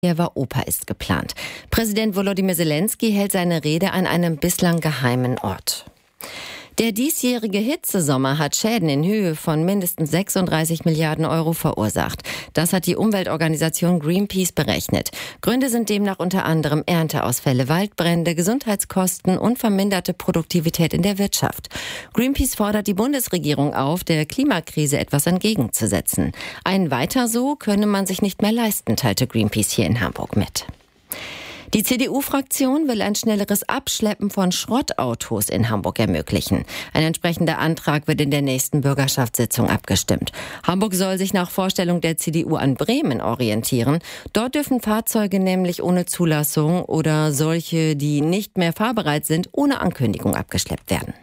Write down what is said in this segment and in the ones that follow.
Kiewer Oper ist geplant. Präsident Volodymyr Zelensky hält seine Rede an einem bislang geheimen Ort. Der diesjährige Hitzesommer hat Schäden in Höhe von mindestens 36 Milliarden Euro verursacht. Das hat die Umweltorganisation Greenpeace berechnet. Gründe sind demnach unter anderem Ernteausfälle, Waldbrände, Gesundheitskosten und verminderte Produktivität in der Wirtschaft. Greenpeace fordert die Bundesregierung auf, der Klimakrise etwas entgegenzusetzen. Ein Weiter so könne man sich nicht mehr leisten, teilte Greenpeace hier in Hamburg mit. Die CDU-Fraktion will ein schnelleres Abschleppen von Schrottautos in Hamburg ermöglichen. Ein entsprechender Antrag wird in der nächsten Bürgerschaftssitzung abgestimmt. Hamburg soll sich nach Vorstellung der CDU an Bremen orientieren. Dort dürfen Fahrzeuge nämlich ohne Zulassung oder solche, die nicht mehr fahrbereit sind, ohne Ankündigung abgeschleppt werden.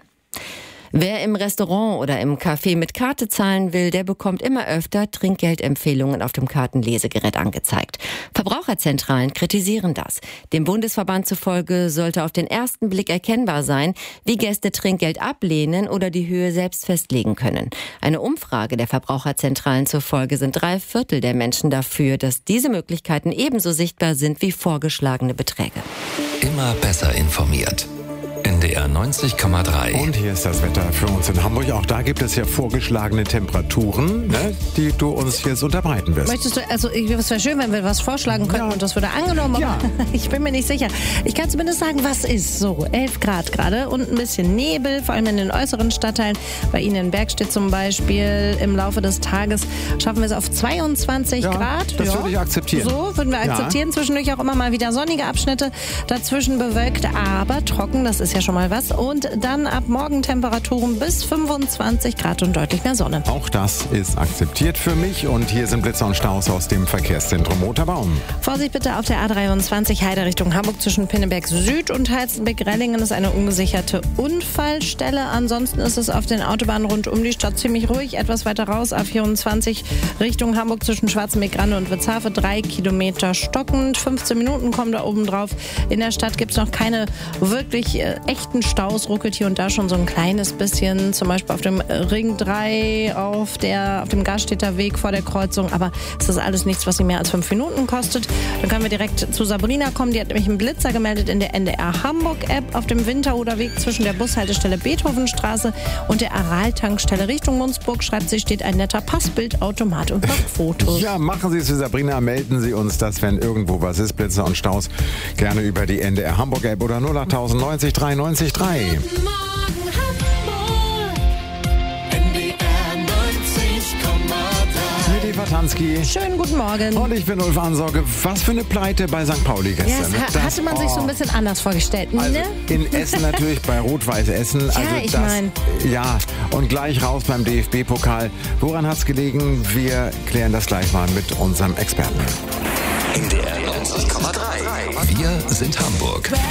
Wer im Restaurant oder im Café mit Karte zahlen will, der bekommt immer öfter Trinkgeldempfehlungen auf dem Kartenlesegerät angezeigt. Verbraucherzentralen kritisieren das. Dem Bundesverband zufolge sollte auf den ersten Blick erkennbar sein, wie Gäste Trinkgeld ablehnen oder die Höhe selbst festlegen können. Eine Umfrage der Verbraucherzentralen zufolge sind 3/4 der Menschen dafür, dass diese Möglichkeiten ebenso sichtbar sind wie vorgeschlagene Beträge. Immer besser informiert. NDR 90,3. Und hier ist das Wetter für uns in Hamburg. Auch da gibt es ja vorgeschlagene Temperaturen, die du uns jetzt unterbreiten wirst. Möchtest du, es wäre schön, wenn wir was vorschlagen könnten und das würde angenommen, aber ich bin mir nicht sicher. Ich kann zumindest sagen, was ist so. 11 Grad gerade und ein bisschen Nebel, vor allem in den äußeren Stadtteilen. Bei Ihnen in Bergstedt zum Beispiel. Im Laufe des Tages schaffen wir es auf 22 Grad. Das würde ich akzeptieren. So würden wir akzeptieren. Zwischendurch auch immer mal wieder sonnige Abschnitte. Dazwischen bewölkt, aber trocken. Das ist ja schon mal was. Und dann ab morgen Temperaturen bis 25 Grad und deutlich mehr Sonne. Auch das ist akzeptiert für mich. Und hier sind Blitzer und Staus aus dem Verkehrszentrum Otterbaum. Vorsicht bitte auf der A23 Heide Richtung Hamburg zwischen Pinneberg Süd und Heizenbeck-Rellingen ist eine ungesicherte Unfallstelle. Ansonsten ist es auf den Autobahnen rund um die Stadt ziemlich ruhig. Etwas weiter raus A24 Richtung Hamburg zwischen Schwarzenbeck-Rande und Witzhafe 3 Kilometer stockend. 15 Minuten kommen da oben drauf. In der Stadt gibt es noch keine wirklich echten Staus, ruckelt hier und da schon so ein kleines bisschen, zum Beispiel auf dem Ring 3, auf dem Garstädter Weg vor der Kreuzung, aber es ist alles nichts, was Sie mehr als 5 Minuten kostet. Dann können wir direkt zu Sabrina kommen, die hat nämlich einen Blitzer gemeldet in der NDR Hamburg-App auf dem Winterhuder-Weg zwischen der Bushaltestelle Beethovenstraße und der Aral-Tankstelle Richtung Munzburg, schreibt sie, steht ein netter Passbildautomat und macht Fotos. Ja, machen Sie es für Sabrina, melden Sie uns das, wenn irgendwo was ist, Blitzer und Staus, gerne über die NDR Hamburg-App oder 08090 93 3. Guten Morgen, Hamburg. NDR 90,3. Mit Eva Tansky. Schönen guten Morgen. Und ich bin Ulf Ansorge. Was für eine Pleite bei St. Pauli Ja, gestern. das hatte man sich so ein bisschen anders vorgestellt, Also ne? in Essen natürlich, bei Rot-Weiß Essen. Ja, und gleich raus beim DFB-Pokal. Woran hat's gelegen? Wir klären das gleich mal mit unserem Experten. NDR 90,3. Wir sind Hamburg.